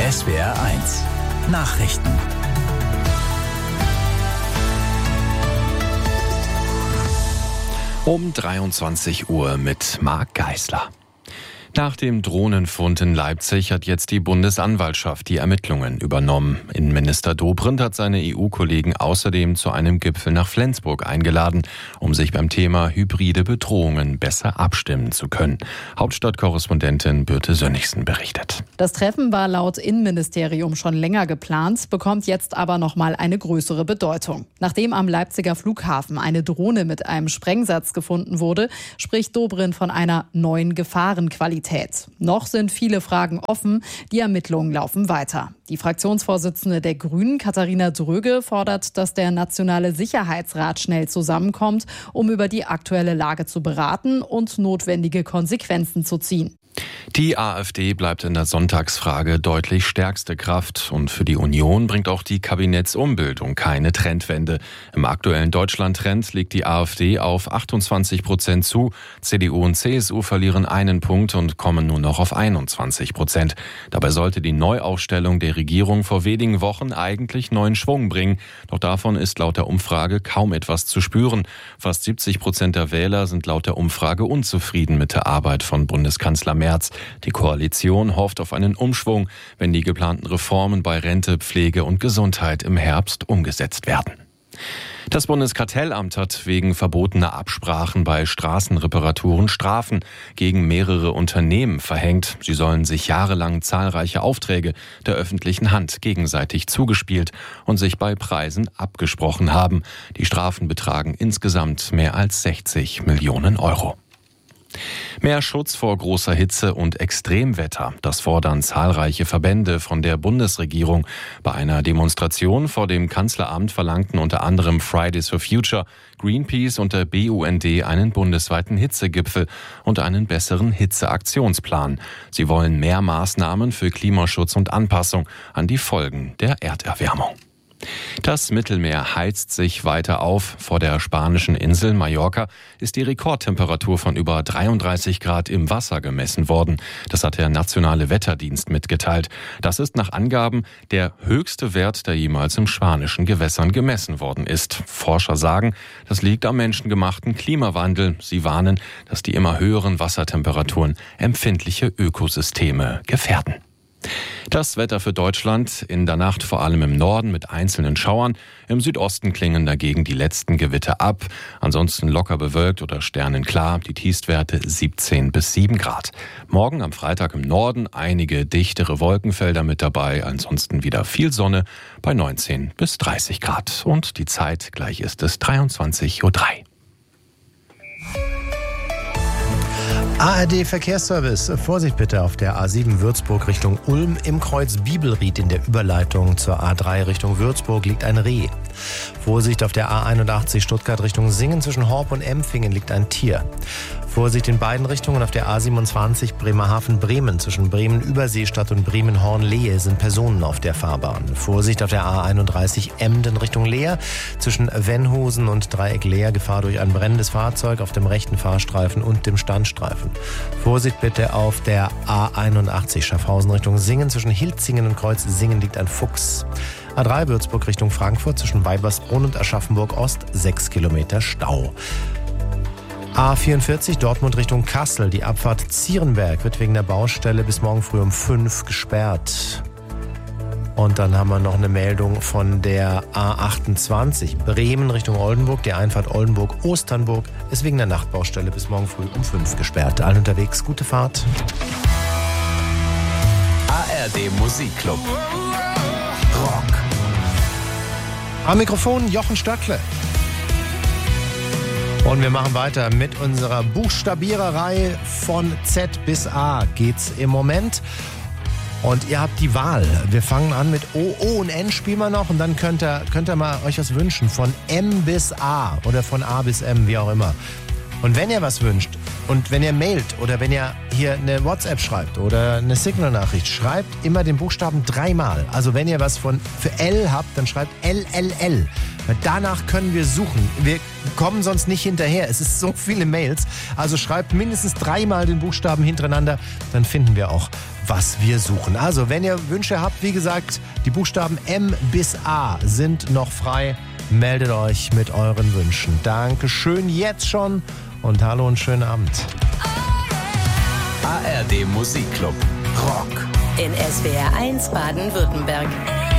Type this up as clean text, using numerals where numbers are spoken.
SWR1 Nachrichten. Um 23 Uhr mit Marc Geisler. Nach dem Drohnenfund in Leipzig hat jetzt die Bundesanwaltschaft die Ermittlungen übernommen. Innenminister Dobrindt hat seine EU-Kollegen außerdem zu einem Gipfel nach Flensburg eingeladen, um sich beim Thema hybride Bedrohungen besser abstimmen zu können. Hauptstadtkorrespondentin Birte Sönnigsen berichtet. Das Treffen war laut Innenministerium schon länger geplant, bekommt jetzt aber nochmal eine größere Bedeutung. Nachdem am Leipziger Flughafen eine Drohne mit einem Sprengsatz gefunden wurde, spricht Dobrindt von einer neuen Gefahrenqualität. Noch sind viele Fragen offen, die Ermittlungen laufen weiter. Die Fraktionsvorsitzende der Grünen, Katharina Dröge, fordert, dass der Nationale Sicherheitsrat schnell zusammenkommt, um über die aktuelle Lage zu beraten und notwendige Konsequenzen zu ziehen. Die AfD bleibt in der Sonntagsfrage deutlich stärkste Kraft und für die Union bringt auch die Kabinettsumbildung keine Trendwende. Im aktuellen Deutschland-Trend liegt die AfD auf 28% zu, CDU und CSU verlieren einen Punkt und kommen nur noch auf 21%. Dabei sollte die Neuaufstellung der Regierung vor wenigen Wochen eigentlich neuen Schwung bringen, doch davon ist laut der Umfrage kaum etwas zu spüren. Fast 70% der Wähler sind laut der Umfrage unzufrieden mit der Arbeit von Bundeskanzler Merz. Die Koalition hofft auf einen Umschwung, wenn die geplanten Reformen bei Rente, Pflege und Gesundheit im Herbst umgesetzt werden. Das Bundeskartellamt hat wegen verbotener Absprachen bei Straßenreparaturen Strafen gegen mehrere Unternehmen verhängt. Sie sollen sich jahrelang zahlreiche Aufträge der öffentlichen Hand gegenseitig zugespielt und sich bei Preisen abgesprochen haben. Die Strafen betragen insgesamt mehr als 60 Millionen Euro. Mehr Schutz vor großer Hitze und Extremwetter. Das fordern zahlreiche Verbände von der Bundesregierung. Bei einer Demonstration vor dem Kanzleramt verlangten unter anderem Fridays for Future, Greenpeace und der BUND einen bundesweiten Hitzegipfel und einen besseren Hitzeaktionsplan. Sie wollen mehr Maßnahmen für Klimaschutz und Anpassung an die Folgen der Erderwärmung. Das Mittelmeer heizt sich weiter auf. Vor der spanischen Insel Mallorca ist die Rekordtemperatur von über 33 Grad im Wasser gemessen worden. Das hat der Nationale Wetterdienst mitgeteilt. Das ist nach Angaben der höchste Wert, der jemals im spanischen Gewässern gemessen worden ist. Forscher sagen, das liegt am menschengemachten Klimawandel. Sie warnen, dass die immer höheren Wassertemperaturen empfindliche Ökosysteme gefährden. Das Wetter für Deutschland in der Nacht vor allem im Norden mit einzelnen Schauern. Im Südosten klingen dagegen die letzten Gewitter ab. Ansonsten locker bewölkt oder sternenklar. Die Tiefstwerte 17 bis 7 Grad. Morgen am Freitag im Norden einige dichtere Wolkenfelder mit dabei. Ansonsten wieder viel Sonne bei 19 bis 30 Grad. Und die Zeit gleich ist es 23:03 Uhr. ARD Verkehrsservice. Vorsicht bitte auf der A7 Würzburg Richtung Ulm. Im Kreuz Bibelried in der Überleitung zur A3 Richtung Würzburg liegt ein Reh. Vorsicht auf der A81 Stuttgart Richtung Singen. Zwischen Horb und Empfingen liegt ein Tier. Vorsicht in beiden Richtungen auf der A27 Bremerhaven-Bremen. Zwischen Bremen-Überseestadt und Bremen-Hornlehe sind Personen auf der Fahrbahn. Vorsicht auf der A31 Emden Richtung Leer. Zwischen Venhosen und Dreieck Leer Gefahr durch ein brennendes Fahrzeug auf dem rechten Fahrstreifen und dem Standstreifen. Vorsicht bitte auf der A81 Schaffhausen Richtung Singen. Zwischen Hilzingen und Kreuz Singen liegt ein Fuchs. A3 Würzburg Richtung Frankfurt zwischen Weibersbrunn und Aschaffenburg Ost 6 Kilometer Stau. A44 Dortmund Richtung Kassel. Die Abfahrt Zierenberg wird wegen der Baustelle bis morgen früh um 5 gesperrt. Und dann haben wir noch eine Meldung von der A28 Bremen Richtung Oldenburg. Die Einfahrt Oldenburg-Osternburg ist wegen der Nachtbaustelle bis morgen früh um 5 gesperrt. Allen unterwegs, gute Fahrt. ARD Musikclub. Rock. Am Mikrofon Jochen Stöckle. Und wir machen weiter mit unserer Buchstabiererei. Von Z bis A geht's im Moment. Und ihr habt die Wahl. Wir fangen an mit O, O und N spielen wir noch. Und dann könnt ihr mal euch was wünschen. Von M bis A oder von A bis M, wie auch immer. Und wenn ihr was wünscht, Und wenn ihr mailt oder wenn ihr hier eine WhatsApp schreibt oder eine Signal-Nachricht, schreibt immer den Buchstaben 3-mal. Also wenn ihr was für L habt, dann schreibt LLL. Danach können wir suchen. Wir kommen sonst nicht hinterher. Es ist so viele Mails. Also schreibt mindestens 3-mal den Buchstaben hintereinander. Dann finden wir auch, was wir suchen. Also wenn ihr Wünsche habt, wie gesagt, die Buchstaben M bis A sind noch frei. Meldet euch mit euren Wünschen. Dankeschön jetzt schon und hallo und schönen Abend. ARD Musikclub Rock in SWR 1 Baden-Württemberg.